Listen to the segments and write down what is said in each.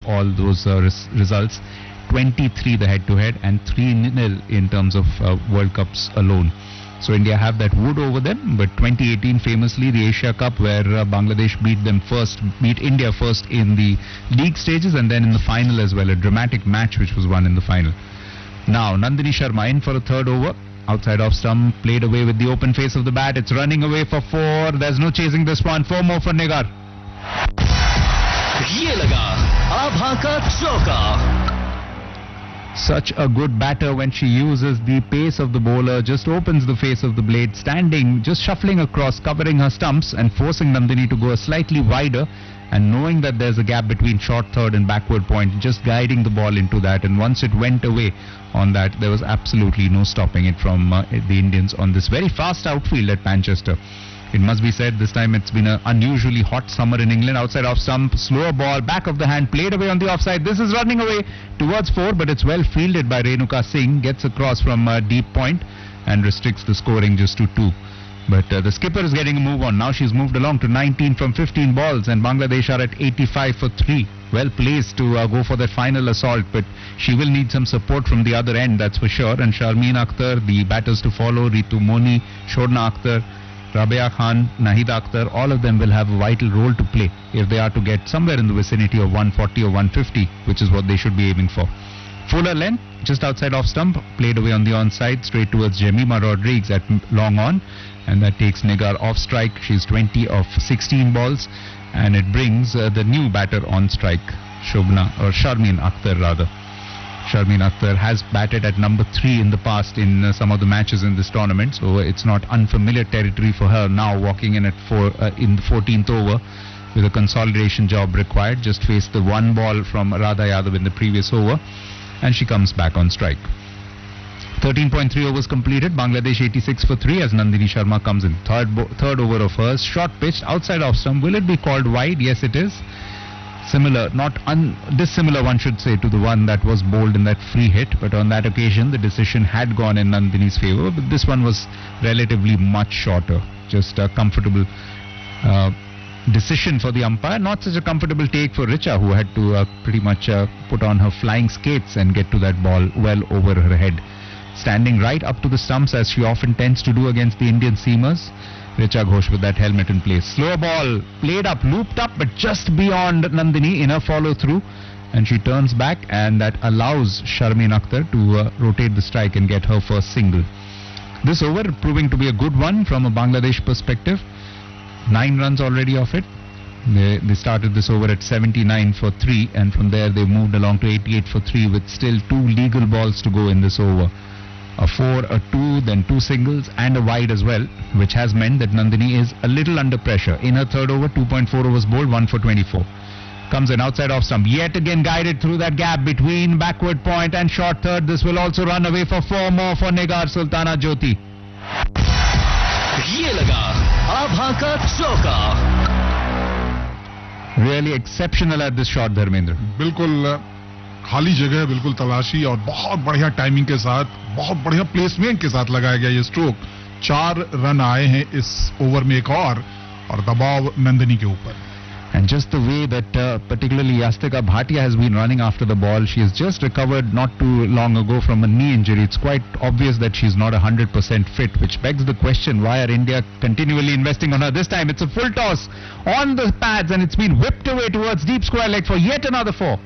all those results. 23 the head-to-head and 3-0 in terms of World Cups alone. So India have that wood over them, but 2018 famously the Asia Cup where Bangladesh beat India first in the league stages and then in the final as well, a dramatic match which was won in the final. Now Nandini Sharma in for a third over, outside off stump, played away with the open face of the bat. It's running away for 4, there's no chasing this one, 4 more for Nigar. ये लगा आभा का चौका. Such a good batter when she uses the pace of the bowler, just opens the face of the blade, standing, just shuffling across, covering her stumps and forcing Nandini to go slightly wider, and knowing that there's a gap between short third and backward point, just guiding the ball into that. And once it went away on that, there was absolutely no stopping it from the Indians on this very fast outfield at Manchester. It must be said, this time it's been an unusually hot summer in England. Outside off stump, slower ball, back of the hand, played away on the offside. This is running away towards 4, but it's well fielded by Renuka Singh. Gets across from deep point and restricts the scoring just to 2. But the skipper is getting a move on. Now she's moved along to 19 from 15 balls, and Bangladesh are at 85 for 3. Well placed to go for that final assault, but she will need some support from the other end, that's for sure. And Sharmeen Akhtar, the batters to follow, Ritu Moni, Shorna Akhtar, Rabia Khan, Nahida Akhtar, all of them will have a vital role to play if they are to get somewhere in the vicinity of 140 or 150, which is what they should be aiming for. Fuller length, just outside off stump, played away on the onside, straight towards Jemima Rodriguez at long on, and that takes Nigar off strike. She's 20 of 16 balls, and it brings the new batter on strike, Sharmeen Akhtar rather. Sharmeen Akhtar has batted at number 3 in the past in some of the matches in this tournament, so it's not unfamiliar territory for her now, walking in at 4 in the 14th over with a consolidation job required. Just faced the 1 ball from Radha Yadav in the previous over, and she comes back on strike. 13.3 overs completed, Bangladesh 86 for 3 as Nandini Sharma comes in. Third over of hers, short pitch, outside off stump. Will it be called wide? Yes, it is. Similar, not dissimilar, one should say, to the one that was bowled in that free hit, but on that occasion the decision had gone in Nandini's favour, but this one was relatively much shorter. Just a comfortable decision for the umpire, not such a comfortable take for Richa, who had to pretty much put on her flying skates and get to that ball well over her head. Standing right up to the stumps as she often tends to do against the Indian seamers, Richa Ghosh with that helmet in place. Slower ball, played up, looped up, but just beyond Nandini in her follow-through. And she turns back, and that allows Sharmeen Akhtar to rotate the strike and get her first single. This over proving to be a good one from a Bangladesh perspective. 9 runs already off it. They started this over at 79 for 3, and from there they moved along to 88 for 3 with still 2 legal balls to go in this over. A 4, a 2, then 2 singles and a wide as well, which has meant that Nandini is a little under pressure. In her third over, 2.4 overs bowled, 1 for 24. Comes in outside off stump, yet again guided through that gap between backward point and short third. This will also run away for 4 more for Nigar Sultana Jyoti. ये लगा आभा का चौका. Really exceptional at this shot, Dharmendra. बिल्कुल खाली जगह, बिल्कुल तलाशी और बहुत बढ़िया टाइमिंग के साथ, बहुत बढ़िया प्लेसमेंट के साथ लगाया गया ये स्ट्रोक. 4 रन आए हैं इस ओवर में एक और दबाव नंदिनी के ऊपर. And just the way that particularly Yastika Bhatia has been running after the ball, she has just recovered not too long ago from a knee injury. It's quite obvious that she's not 100% fit, which begs the question, why are India continually investing on her? This time it's a full toss on the pads and it's been whipped away towards deep square leg for yet another 4.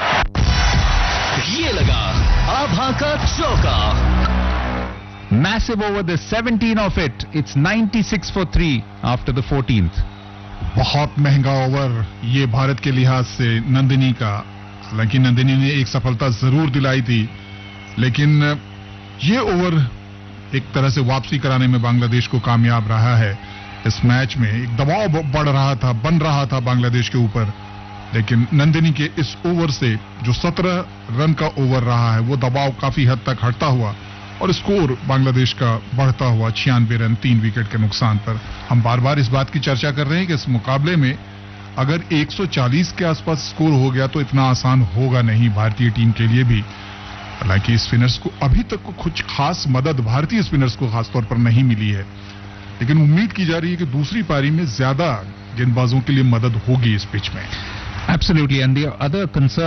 ये लगा आभा का चौका. Massive over the 17 of it. It's 96 for 3 after the 14th. बहुत महंगा over ये भारत के लिहाज से नंदिनी का. हालांकि नंदिनी ने एक सफलता जरूर दिलाई थी, लेकिन ये ओवर एक तरह से वापसी कराने में बांग्लादेश को कामयाब रहा है. इस मैच में एक दबाव बढ़ रहा था, बन रहा था बांग्लादेश के ऊपर, लेकिन नंदिनी के इस ओवर से जो 17 रन का ओवर रहा है वो दबाव काफी हद तक हटता हुआ और स्कोर बांग्लादेश का बढ़ता हुआ 96 रन 3 विकेट के नुकसान पर. हम बार बार इस बात की चर्चा कर रहे हैं कि इस मुकाबले में अगर 140 के आसपास स्कोर हो गया तो इतना आसान होगा नहीं भारतीय टीम के लिए भी. हालांकि स्पिनर्स को अभी तक कुछ खास मदद भारतीय स्पिनर्स को खासतौर पर नहीं मिली है, लेकिन उम्मीद की जा रही है कि दूसरी पारी में ज्यादा गेंदबाजों के लिए मदद होगी इस पिच में. Absolutely, and the other concern